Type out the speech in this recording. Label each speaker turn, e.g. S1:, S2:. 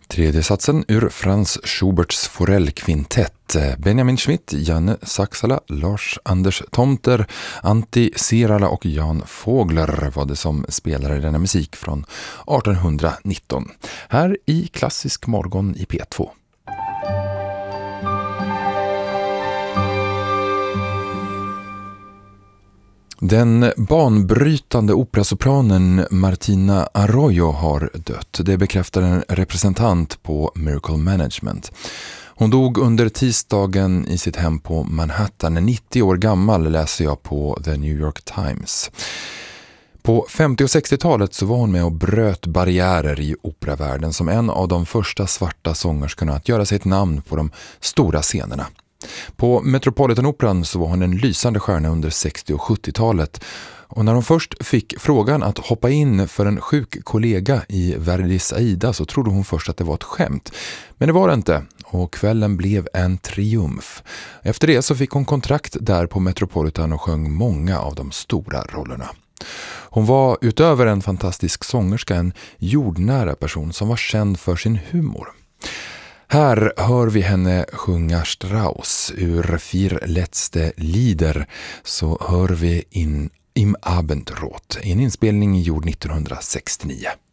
S1: Tredje satsen ur Franz Schuberts Forellkvintett. Benjamin Schmidt, Janne Saksala, Lars-Anders Tomter, Antti Sirala och Jan Fågler var det som spelade denna musik från 1819. Här i Klassisk morgon i P2. Den banbrytande operasopranen Martina Arroyo har dött. Det bekräftar en representant på Miracle Management. Hon dog under tisdagen i sitt hem på Manhattan. 90 år gammal, läser jag på The New York Times. På 50- och 60-talet så var hon med och bröt barriärer i operavärlden som en av de första svarta sångerskorna att göra sig ett namn på de stora scenerna. På Metropolitan-operan så var hon en lysande stjärna under 60- och 70-talet. Och när hon först fick frågan att hoppa in för en sjuk kollega i Verdis Aida så trodde hon först att det var ett skämt. Men det var det inte, och kvällen blev en triumf. Efter det så fick hon kontrakt där på Metropolitan och sjöng många av de stora rollerna. Hon var utöver en fantastisk sångerska en jordnära person som var känd för sin humor. Här hör vi henne sjunga Strauss ur Vier letzte Lieder, så hör vi Im Abendrot, en inspelning gjord 1969.